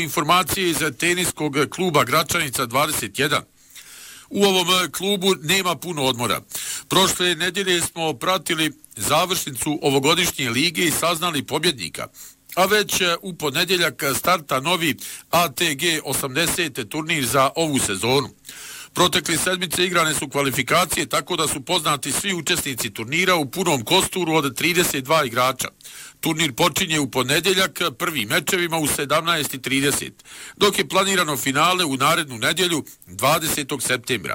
Informacije iz teniskog kluba Gračanica 21. U ovom klubu nema puno odmora. Prošle nedjelje smo pratili završnicu ovogodišnje lige i saznali pobjednika. A već u ponedjeljak starta novi ATG 80 turnir za ovu sezonu. Protekli sedmice igrane su kvalifikacije tako da su poznati svi učesnici turnira u punom kosturu od 32 igrača. Turnir počinje u ponedjeljak prvim mečevima u 17:30, dok je planirano finale u narednu nedjelju 20. septembra.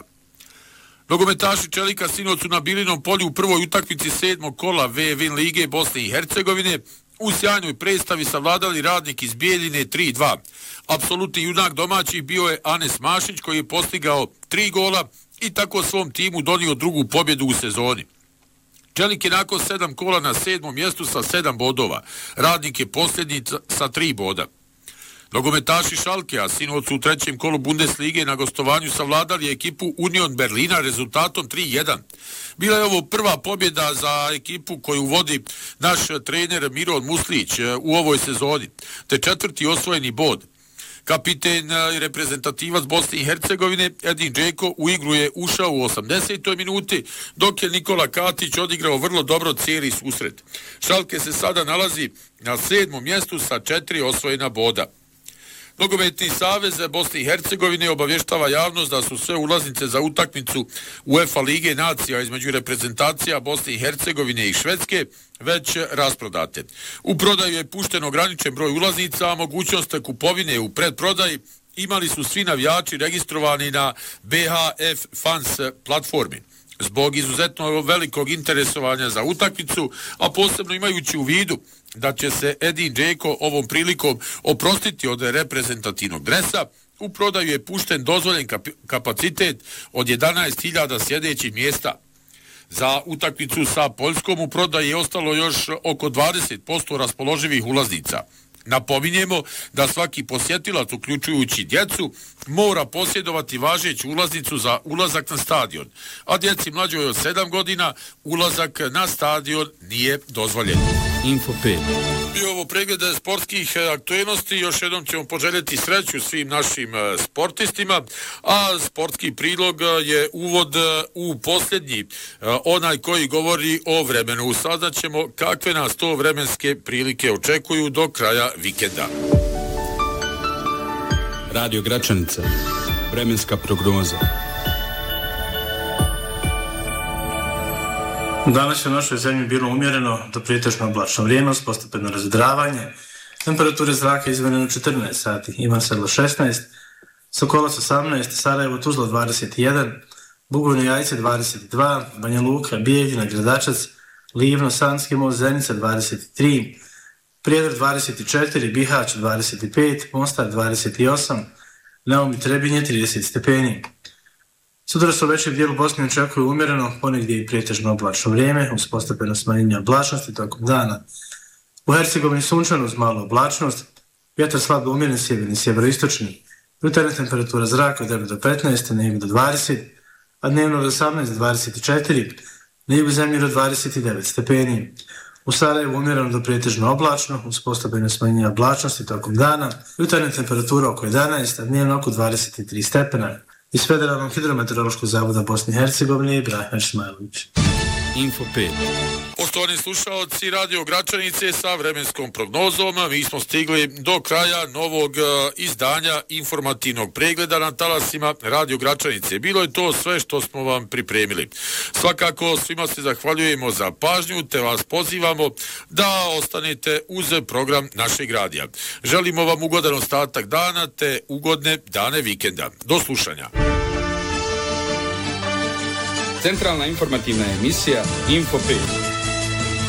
Nogometaši Čelika sinoć su na Bilinom polju u prvoj utakmici 7. kola V-Win lige Bosne i Hercegovine u sjajnoj predstavi savladali Radnik iz Bijeljine 3-2. Apsolutni junak domaćih bio je Anes Mašić koji je postigao 3 gola i tako svom timu donio drugu pobjedu u sezoni. Čelik je nakon 7 kola na 7. mjestu sa 7 bodova. Radnik je posljednji sa 3 boda. Nogometaši Šalkea sinoć u trećem kolu Bundeslige na gostovanju savladali ekipu Union Berlina rezultatom 3-1. Bila je ovo prva pobjeda za ekipu koju vodi naš trener Miron Muslić u ovoj sezoni, te četvrti osvojeni bod. Kapiten i reprezentativac Bosne i Hercegovine Edin Džeko u igru je ušao u 80. minuti, dok je Nikola Katić odigrao vrlo dobro cijeli susret. Šalke se sada nalazi na 7. mjestu sa 4 osvojena boda. Nogometni savez Bosne i Hercegovine obavještava javnost da su sve ulaznice za utakmicu UEFA Lige nacija između reprezentacija Bosne i Hercegovine i Švedske već rasprodate. U prodaju je pušten ograničen broj ulaznica, a mogućnost kupovine u predprodaji imali su svi navijači registrovani na BHF Fans platformi. Zbog izuzetno velikog interesovanja za utakmicu, a posebno imajući u vidu da će se Edin Džeko ovom prilikom oprostiti od reprezentativnog dresa, u prodaju je pušten dozvoljen kapacitet od 11.000 sjedećih mjesta. Za utakmicu sa Poljskom u prodaji je ostalo još oko 20% raspoloživih ulaznica. Napominjemo da svaki posjetilac, uključujući djecu, mora posjedovati važeću ulaznicu za ulazak na stadion, a djeci mlađoj od 7 godina ulazak na stadion nije dozvoljen. Info 5. Bio ovo pregled sportskih aktualnosti, još jednom ćemo poželjeti sreću svim našim sportistima, a sportski prilog je uvod u posljednji, onaj koji govori o vremenu. Saznaćemo kakve nas to vremenske prilike očekuju do kraja vikenda. Radio Gračanica, vremenska prognoza. Danas je u našoj zemlji bilo umjereno do pretežno oblačno vrijeme, postepeno razvedravanje. Temperature zraka izmjerene u 14 sati. Ivan Sedlo 16, Sokolac 18, Sarajevo Tuzla 21, Bugojno Jajce 22, Banja Luka, Bijeljina, Gradačac, Livno, Sanski most, Zenica 23, Prijedor 24, Bihać 25, Mostar 28, Neum i Trebinje 30 stepeni. Sutra se u većem dijelu Bosne očekuje umjereno, ponegdje i pretežno oblačno vrijeme, uz postepeno smanjenje oblačnosti tokom dana. U Hercegovini sunčano uz malu oblačnost, vjetar slabo umjeren sjeverni, sjeveroistočni, jutarnja temperatura zraka od 9 do 15, na jugu do 20, a dnevno od 18 do 24, na jugu zemlje do 29 stepeni. U Sarajevu umjereno do pretežno oblačno, uz postepeno smanjenje oblačnosti tokom dana, jutarnja temperatura oko 11, a dnevno oko 23 stepena. Iz Federalnog hidrometeorološkog zavoda Bosne i Hercegovine, Ibrahim Smajlović. Info 5. Poštovani slušalci Radio Gračanice sa vremenskom prognozom, mi smo stigli do kraja novog izdanja informativnog pregleda na talasima Radio Gračanice. Bilo je to sve što smo vam pripremili. Svakako svima se zahvaljujemo za pažnju, te vas pozivamo da ostanete uz program našeg radija. Želimo vam ugodan ostatak dana, te ugodne dane vikenda. Do slušanja. Centralna informativna emisija Info 5.